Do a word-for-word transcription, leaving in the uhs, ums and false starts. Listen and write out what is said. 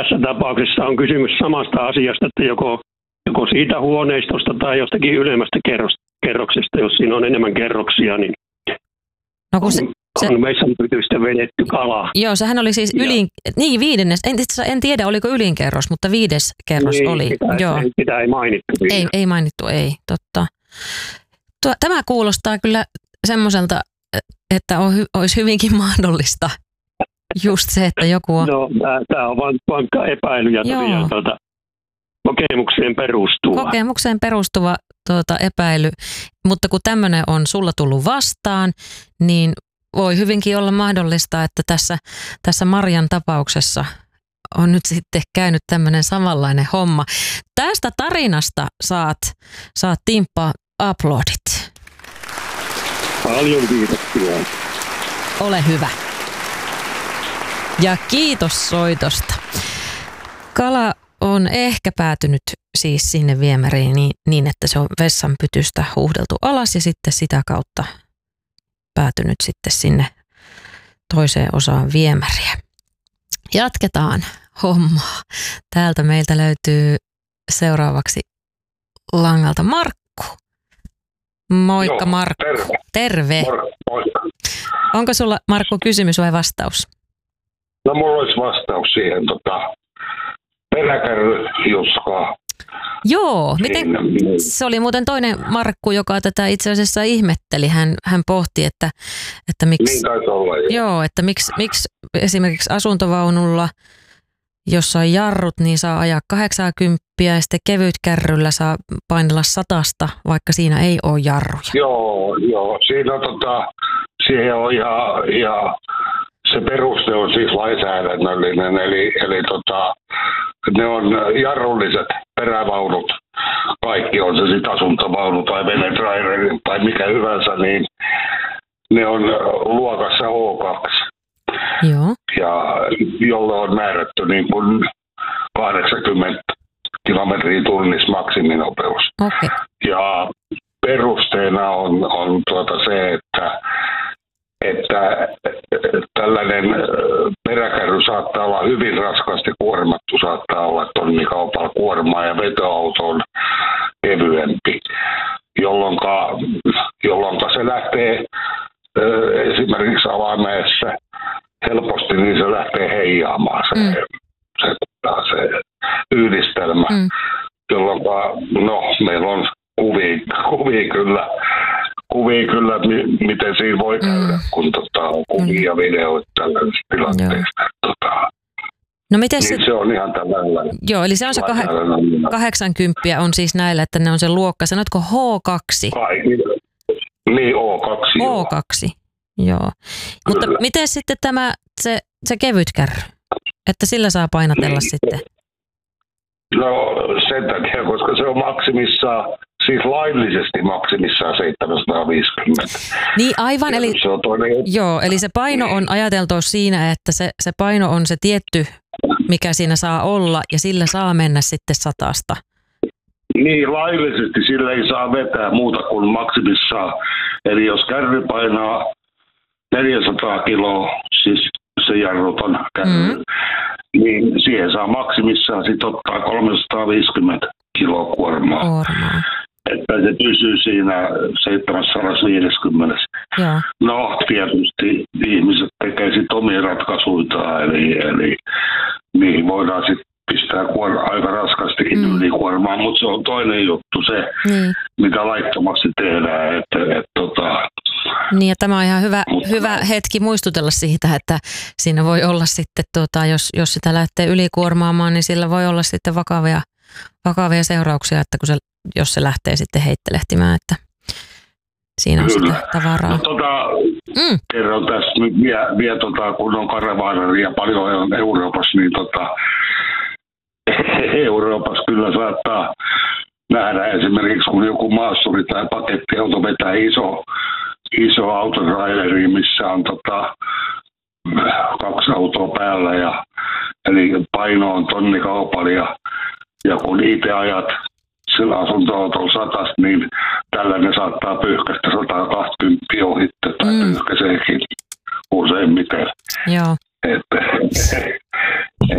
tässä tapauksessa on kysymys samasta asiasta, että joko, joko siitä huoneistosta tai jostakin ylemmästä kerros, kerroksesta, jos siinä on enemmän kerroksia, niin no kun se, se, on vessanpytystä vedetty kala. Joo, sehän oli siis ylin, niin viidennes, en, en tiedä oliko ylinkerros, mutta viides kerros niin, oli. Sitä, Joo. Ei, sitä ei mainittu. Ei, ei mainittu, ei, totta. Tuo, tämä kuulostaa kyllä semmoiselta, että on, olisi hyvinkin mahdollista just se, että joku on... No, tämä on vain vankka epäily ja tosiaan tuota, kokemukseen perustuva. Kokemukseen perustuva tuota, epäily, mutta kun tämmöinen on sulla tullut vastaan, niin voi hyvinkin olla mahdollista, että tässä, tässä Marjan tapauksessa on nyt sitten käynyt tämmöinen samanlainen homma. Tästä tarinasta saat, saat Timppa aplodit. Paljon kiitoksia. Ole hyvä. Ja kiitos soitosta. Kala on ehkä päätynyt siis sinne viemäriin niin, niin, että se on vessanpytystä huuhdeltu alas ja sitten sitä kautta päätynyt sitten sinne toiseen osaan viemäriä. Jatketaan hommaa. Täältä meiltä löytyy seuraavaksi langalta Markku. Moikka. Joo, Markku. Terve. Terve. Moikka. Onko sulla, Markku, kysymys vai vastaus? No mulla olisi vastaus siihen tota, peräkärry Juskaa. Joo, miten, se oli muuten toinen Markku, joka tätä itse asiassa ihmetteli. Hän, hän pohti, että, että miksi, niin taisi olla, jo. joo, että miksi, miksi esimerkiksi asuntovaunulla, jossa on jarrut, niin saa ajaa kahdeksankymmentä ja sitten kevytkärryllä saa painella satasta, vaikka siinä ei ole jarruja. Joo, joo. Siinä on, tota, siihen on ihan, ihan, se peruste on siis lainsäädännöllinen, eli, eli tota, ne on jarrulliset perävaunut, kaikki on se sitten asuntovaunu tai venetraileri tai mikä hyvänsä, niin ne on luokassa H kaksi. Joo. Ja jolle on määrätty niin kuin kahdeksankymmentä kilometriä tunnissa maksiminopeus. Okay. Ja perusteena on, on tuota se, että, että tällainen peräkärry saattaa olla hyvin raskaasti kuormattu, saattaa olla tonnikaupalla kuormaa ja vetoauto on kevyempi, jolloin, jolloin se lähtee esimerkiksi alamäessä helposti, niin se lähtee heijaamaan se, mm. se, se yhdistelmä, mm. jolloin no, meillä on kuvia, kuvia kyllä, kuvia kyllä mi, miten siinä voi käydä, mm. kun tota, on kuvia ja videoita tällaisesta tilanteesta. Tota, no miten niin se, se on ihan tällainen. Joo, eli se on se kahdeksankymmentä on siis näillä, että ne on se luokka, sanotko H kaksi? Kaikille. Niin, H kaksi. H kaksi. Joo. Kyllä. Mutta miten sitten tämä, se, se kevytkärry, että sillä saa painatella niin. sitten? No sen takia, koska se on maksimissaan, siis laillisesti maksimissaan seitsemänsataaviisikymmentä. Niin aivan, eli, se on toinen... joo, eli se paino on ajateltu siinä, että se, se paino on se tietty, mikä siinä saa olla ja sillä saa mennä sitten satasta. Niin, laillisesti sillä ei saa vetää muuta kuin maksimissaan. Eli jos kärry painaa neljäsataa kiloa, siis se jarruton kärry, mm. niin siihen saa maksimissaan sit ottaa kolmesataaviisikymmentä kiloa kuormaa. Kuormaa. Että se pysyy siinä seitsemänsataaviisikymmentä. Joo. No, tietysti ihmiset tekee sitten omia ratkaisuitaan, eli, eli niihin voidaan sitten pistää kuor- aika raskastikin mm. ylikuormaa, mutta se on toinen juttu se, mm. mitä laittomasti tehdään. Että, et, tota, niin ja tämä on ihan hyvä, hyvä hetki muistutella siitä, että siinä voi olla sitten, tuota, jos, jos sitä lähtee ylikuormaamaan, niin sillä voi olla sitten vakavia, vakavia seurauksia, että kun se, jos se lähtee sitten heittelehtimään, että siinä on Kyllä. sitä tavaraa. No, tota, mm. kerron tässä nyt vielä, vie, tota, kun on karavaanaria paljon on Euroopassa, niin tota, Euroopassa kyllä saattaa nähdä esimerkiksi, kun joku maassuri tai pakettiauto vetää iso, iso autotraileri, missä on tota, kaksi autoa päällä, ja, eli paino on tonnikaupalla, ja, ja kun itse ajat sillä asuntoautolla satasta, niin tällainen saattaa pyyhkäistä sata kaksikymmentä ohitte tai mm. pyyhkäiseekin useimmiten. Joo. Että